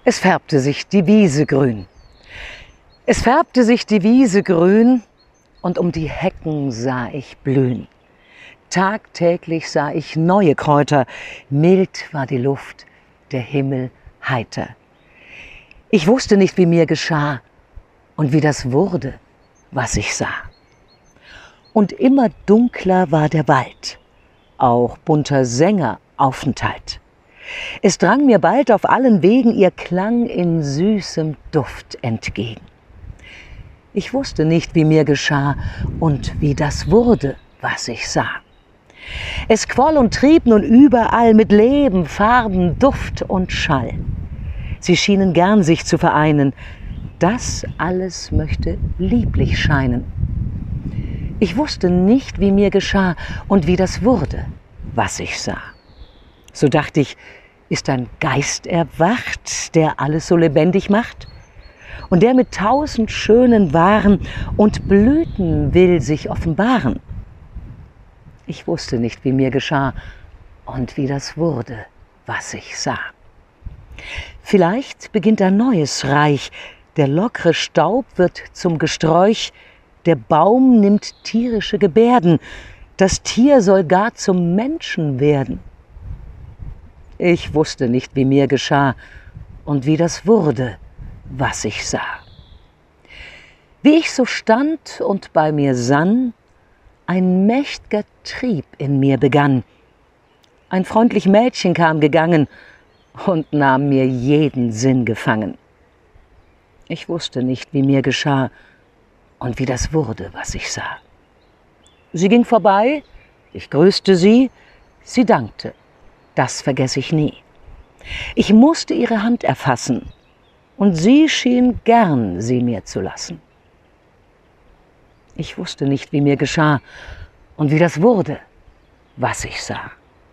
Es färbte sich die Wiese grün. Es färbte sich die Wiese grün und um die Hecken sah ich blühen. Tagtäglich sah ich neue Kräuter, mild war die Luft, der Himmel heiter. Ich wusste nicht, wie mir geschah und wie das wurde, was ich sah. Und immer dunkler war der Wald, auch bunter Sänger Aufenthalt. Es drang mir bald auf allen Wegen ihr Klang in süßem Duft entgegen. Ich wusste nicht, wie mir geschah und wie das wurde, was ich sah. Es quoll und trieb nun überall mit Leben, Farben, Duft und Schall. Sie schienen gern sich zu vereinen, das alles möchte lieblich scheinen. Ich wusste nicht, wie mir geschah und wie das wurde, was ich sah. So dachte ich, ist ein Geist erwacht, der alles so lebendig macht? Und der mit 1000 schönen Waren und Blüten will sich offenbaren? Ich wusste nicht, wie mir geschah und wie das wurde, was ich sah. Vielleicht beginnt ein neues Reich, der lockere Staub wird zum Gesträuch, der Baum nimmt tierische Gebärden, das Tier soll gar zum Menschen werden. Ich wusste nicht, wie mir geschah und wie das wurde, was ich sah. Wie ich so stand und bei mir sann, ein mächt'ger Trieb in mir begann. Ein freundlich Mädchen kam gegangen und nahm mir jeden Sinn gefangen. Ich wusste nicht, wie mir geschah und wie das wurde, was ich sah. Sie ging vorbei, ich grüßte sie, sie dankte. Das vergesse ich nie. Ich musste ihre Hand erfassen und sie schien gern, sie mir zu lassen. Ich wusste nicht, wie mir geschah und wie das wurde, was ich sah.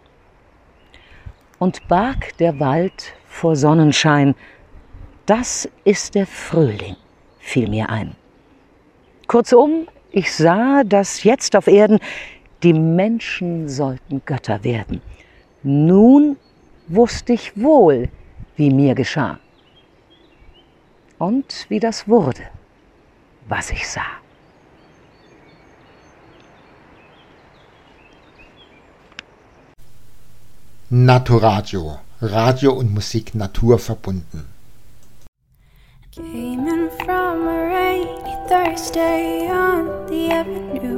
Und barg der Wald vor Sonnenschein, das ist der Frühling, fiel mir ein. Kurzum, ich sah, dass jetzt auf Erden die Menschen sollten Götter werden. Nun wusste ich wohl, wie mir geschah und wie das wurde, was ich sah. Naturadio, Radio und Musik naturverbunden. Came in from a rainy Thursday on the avenue.